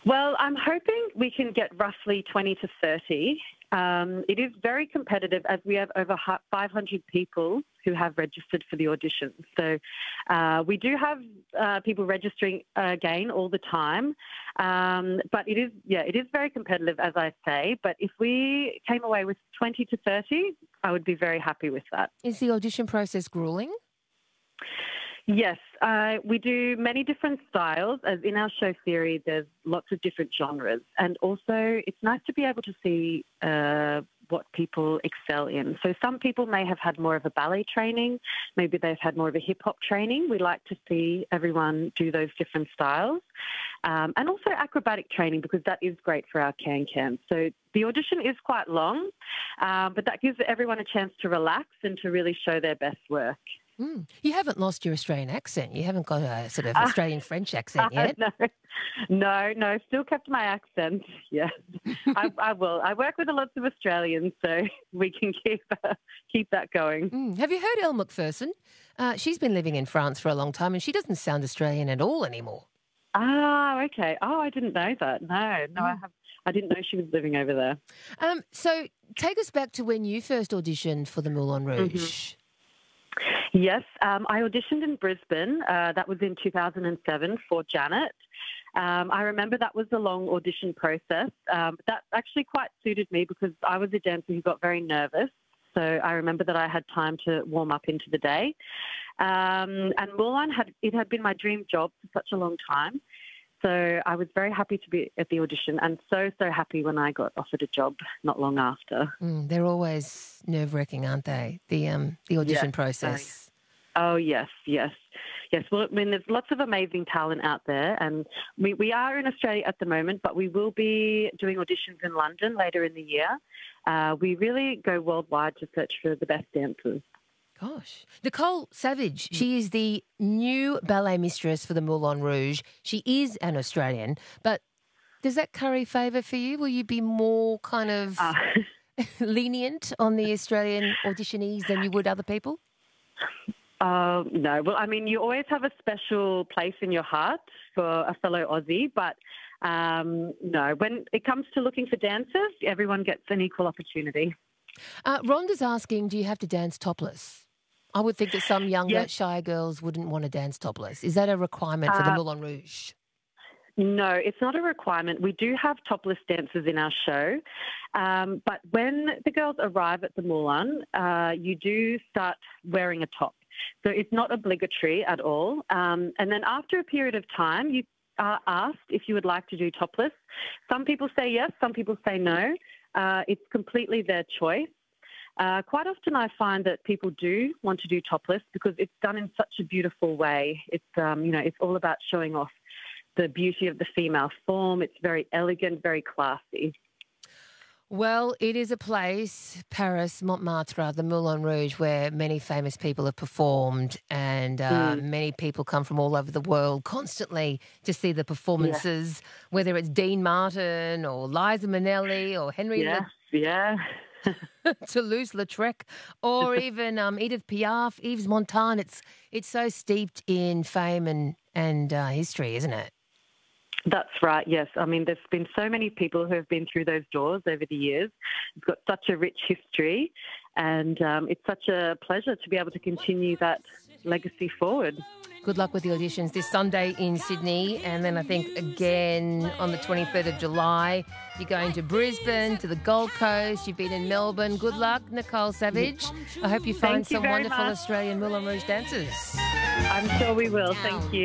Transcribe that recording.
Well, I'm hoping we can get roughly 20 to 30. It is very competitive as we have over 500 people who have registered for the audition. So we do have people registering again all the time. But it is very competitive, as I say. But if we came away with 20 to 30, I would be very happy with that. Is the audition process grueling? Yes, we do many different styles. As in our show theory, there's lots of different genres. And also, it's nice to be able to see what people excel in. So some people may have had more of a ballet training. Maybe they've had more of a hip-hop training. We like to see everyone do those different styles. And also acrobatic training, because that is great for our can-can. So the audition is quite long, but that gives everyone a chance to relax and to really show their best work. You haven't lost your Australian accent. You haven't got a sort of Australian French accent yet. No, still kept my accent. Yeah, I will. I work with lots of Australians, so we can keep that going. Have you heard Elle Macpherson? She's been living in France for a long time, and she doesn't sound Australian at all anymore. Ah, okay. Oh, I didn't know that. No, I didn't know she was living over there. So take us back to when you first auditioned for the Moulin Rouge. Mm-hmm. Yes, I auditioned in Brisbane. That was in 2007 for Janet. I remember that was a long audition process. That actually quite suited me because I was a dancer who got very nervous. So I remember that I had time to warm up into the day. And Moulin had been my dream job for such a long time. So I was very happy to be at the audition and so happy when I got offered a job not long after. They're always nerve-wracking, aren't they, the audition process? Oh, yes. Well, I mean, there's lots of amazing talent out there, and we are in Australia at the moment, but we will be doing auditions in London later in the year. We really go worldwide to search for the best dancers. Gosh. Nicole Savage, she is the new ballet mistress for the Moulin Rouge. She is an Australian, but does that curry favour for you? Will you be more kind of lenient on the Australian auditionees than you would other people? No. Well, I mean, you always have a special place in your heart for a fellow Aussie, but no. When it comes to looking for dancers, everyone gets an equal opportunity. Rhonda's asking, do you have to dance topless? I would think that some younger, shy girls wouldn't want to dance topless. Is that a requirement for the Moulin Rouge? No, it's not a requirement. We do have topless dancers in our show. But when the girls arrive at the Moulin, you do start wearing a top. So it's not obligatory at all. And then after a period of time, you are asked if you would like to do topless. Some people say yes, some people say no. It's completely their choice. Quite often I find that people do want to do topless because it's done in such a beautiful way. It's, it's all about showing off the beauty of the female form. It's very elegant, very classy. Well, it is a place, Paris, Montmartre, the Moulin Rouge, where many famous people have performed and many people come from all over the world constantly to see the performances, whether it's Dean Martin or Liza Minnelli or Henry Toulouse-Lautrec or even Edith Piaf, Yves Montand. It's so steeped in fame and history, isn't it? That's right, yes. I mean, there's been so many people who have been through those doors over the years. It's got such a rich history, and it's such a pleasure to be able to continue that legacy forward. Good luck with the auditions this Sunday in Sydney, and then I think again on the 23rd of July. You're going to Brisbane, to the Gold Coast. You've been in Melbourne. Good luck, Nicole Savage. I hope you find some wonderful Australian Moulin Rouge dancers. I'm sure we will. Thank you.